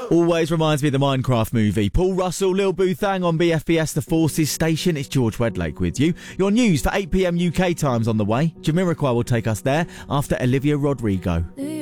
Always reminds me of the Minecraft movie. Paul Russell, Lil Boothang on BFBS The Forces station. It's George Wedlake with you. Your news for 8 p.m. UK times on the way. Jamiroquai will take us there after Olivia Rodrigo.